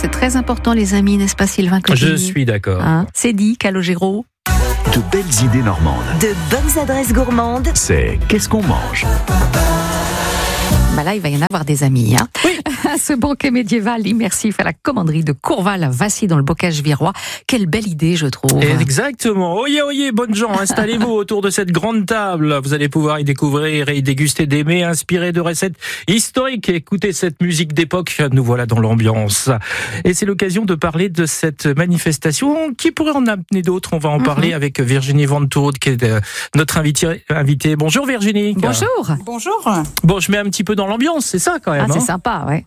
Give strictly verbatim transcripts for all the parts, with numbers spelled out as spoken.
c'est très important les amis, n'est-ce pas Sylvain Cotigny? Je suis d'accord. Hein, c'est dit, Calogero. De belles idées normandes. De bonnes adresses gourmandes. C'est Qu'est-ce qu'on mange? Bah là, il va y en avoir des amis. Hein. Oui. Ce banquet médiéval immersif à la commanderie de Courval à Vassy dans le bocage virois. Quelle belle idée, je trouve. Exactement. Oyez, oyez, bonnes gens, installez-vous autour de cette grande table. Vous allez pouvoir y découvrir et y déguster des mets inspirés de recettes historiques. Écoutez cette musique d'époque, nous voilà dans l'ambiance. Et c'est l'occasion de parler de cette manifestation qui pourrait en amener d'autres. On va en mm-hmm. parler avec Virginie Vantourde, qui est notre invitée. Bonjour Virginie. Bonjour. Bonjour. Bon, je mets un petit peu dans l'ambiance, c'est ça quand même. Ah, c'est hein sympa, ouais.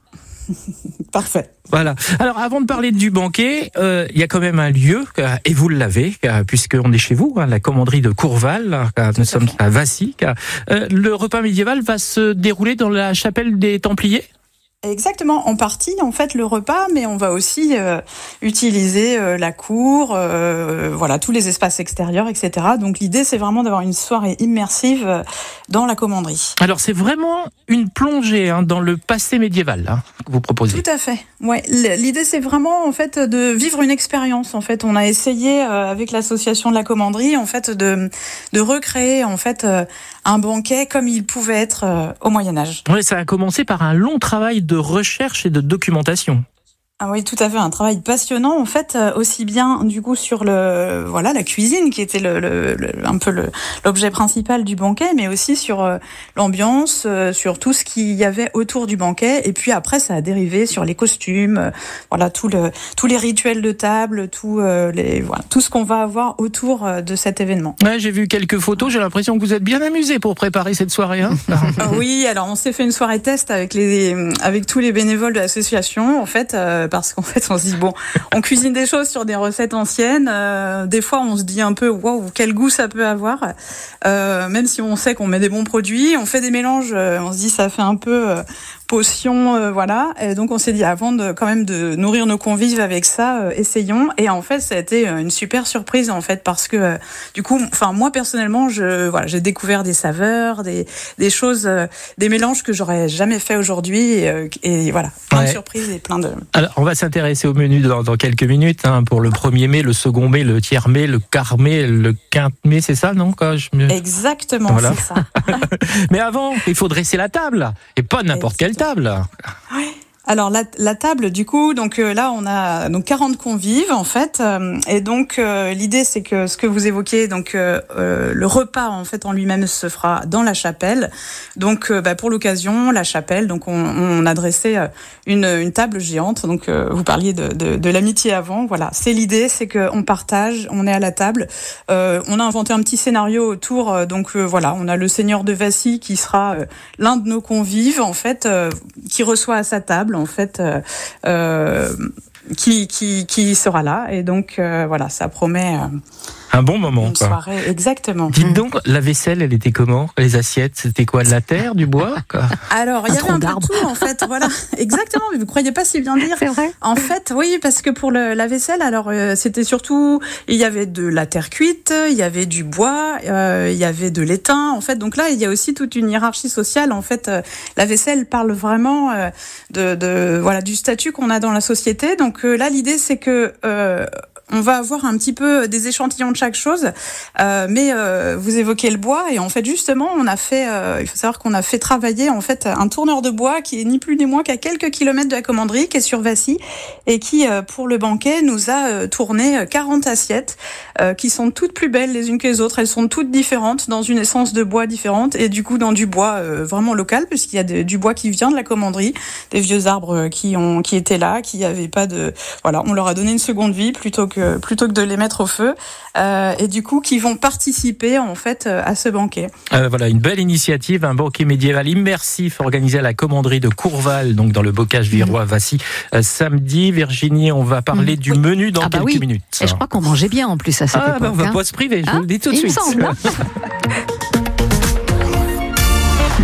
Parfait. Voilà. Alors, avant de parler du banquet, il euh, y a quand même un lieu, euh, et vous l'avez, euh, puisqu'on est chez vous, hein, la commanderie de Courval, euh, nous sommes à Vassy. Euh, le repas médiéval va se dérouler dans la chapelle des Templiers ? Exactement, en partie en fait le repas, mais on va aussi euh, utiliser euh, la cour, euh, voilà tous les espaces extérieurs, et cetera. Donc l'idée c'est vraiment d'avoir une soirée immersive euh, dans la commanderie. Alors c'est vraiment une plongée hein, dans le passé médiéval hein, que vous proposez. Tout à fait. Ouais, l'idée c'est vraiment en fait de vivre une expérience. En fait, on a essayé euh, avec l'association de la commanderie en fait de de recréer en fait euh, un banquet comme il pouvait être euh, au Moyen Âge. Oui, ça a commencé par un long travail de recherche et de documentation. Ah oui, tout à fait, un travail passionnant en fait, aussi bien du coup sur le voilà la cuisine qui était le, le, le un peu le, l'objet principal du banquet, mais aussi sur euh, l'ambiance, euh, sur tout ce qu'il y avait autour du banquet, et puis après ça a dérivé sur les costumes, euh, voilà tout le tous les rituels de table, tout euh, les voilà tout ce qu'on va avoir autour euh, de cet événement. Ouais, j'ai vu quelques photos, j'ai l'impression que vous êtes bien amusés pour préparer cette soirée. Hein oui, alors on s'est fait une soirée test avec les avec tous les bénévoles de l'association en fait. Euh, parce qu'en fait on se dit bon, on cuisine des choses sur des recettes anciennes, euh, des fois on se dit un peu waouh quel goût ça peut avoir, euh, même si on sait qu'on met des bons produits, on fait des mélanges, euh, on se dit ça fait un peu euh, potion, euh, voilà, et donc on s'est dit avant de quand même de nourrir nos convives avec ça, euh, essayons, et en fait ça a été une super surprise en fait parce que euh, du coup, enfin moi personnellement je voilà j'ai découvert des saveurs, des des choses, euh, des mélanges que j'aurais jamais fait aujourd'hui, et, euh, et voilà plein ouais. de surprises et plein de. Alors on va s'intéresser au menu dans, dans quelques minutes hein, pour le premier mets, le second mets, le tiers mets, le quart mets, le quinte mets, c'est ça non quoi, je me... Exactement, voilà. C'est ça. Mais avant, il faut dresser la table et pas n'importe quelle table. Oui. Alors la, la table du coup donc euh, là on a donc quarante convives en fait euh, et donc euh, l'idée c'est que ce que vous évoquiez donc euh, euh, le repas en fait en lui-même se fera dans la chapelle. Donc euh, bah, pour l'occasion la chapelle donc on, on a dressé euh, une une table géante donc euh, vous parliez de de, de l'amitié avant, voilà, c'est l'idée, c'est que on partage, on est à la table. Euh, on a inventé un petit scénario autour euh, donc euh, voilà, on a le seigneur de Vassy qui sera euh, l'un de nos convives en fait euh, qui reçoit à sa table en fait euh, euh, qui qui qui sera là, et donc euh, voilà ça promet euh, un bon moment une quoi. Soirée exactement. Dites donc, la vaisselle elle était comment? Les assiettes c'était quoi, de la terre, du bois quoi? Alors il y avait un peu de tout en fait, voilà exactement, mais vous croyez pas si bien dire. C'est vrai. En fait oui, parce que pour le, la vaisselle alors euh, c'était surtout il y avait de la terre cuite, il y avait du bois, euh, il y avait de l'étain en fait, donc là il y a aussi toute une hiérarchie sociale en fait. Euh, la vaisselle parle vraiment euh, de, de voilà du statut qu'on a dans la société, donc euh, là l'idée c'est que euh, on va avoir un petit peu des échantillons de chaque chose, euh, mais euh, vous évoquez le bois, et en fait justement on a fait, euh, il faut savoir qu'on a fait travailler en fait un tourneur de bois qui est ni plus ni moins qu'à quelques kilomètres de la commanderie, qui est sur Vassy, et qui euh, pour le banquet nous a euh, tourné quarante assiettes euh, qui sont toutes plus belles les unes que les autres, elles sont toutes différentes dans une essence de bois différente, et du coup dans du bois euh, vraiment local, puisqu'il y a de, du bois qui vient de la commanderie, des vieux arbres qui ont qui étaient là, qui avaient pas de voilà, on leur a donné une seconde vie plutôt que Que, plutôt que de les mettre au feu, euh, et du coup qui vont participer en fait à ce banquet. Euh, voilà une belle initiative, un banquet médiéval immersif organisé à la commanderie de Courval, donc dans le bocage virois Vassy. Euh, samedi, Virginie, on va parler mmh. du oui. menu dans ah bah quelques oui. minutes. Et je crois qu'on mangeait bien en plus à cette ah, époque. Bah on va hein. pas se priver, je hein vous le dis tout de Il suite. me semble, hein.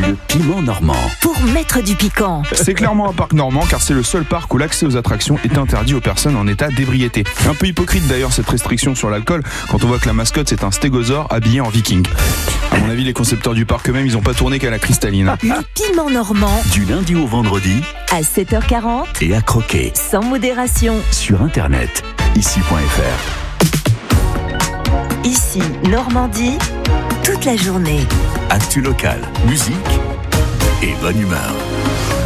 Le piment normand. Pour mettre du piquant. C'est clairement un parc normand car c'est le seul parc où l'accès aux attractions est interdit aux personnes en état d'ébriété. Un peu hypocrite d'ailleurs cette restriction sur l'alcool quand on voit que la mascotte c'est un stégosaure habillé en viking. À mon avis les concepteurs du parc eux-mêmes ils ont pas tourné qu'à la cristalline. Le piment normand. Du lundi au vendredi À sept heures quarante. et à croquer Sans modération. sur internet ici point f r. Ici, Normandie. Toute la journée. Actu local, musique et bonne humeur.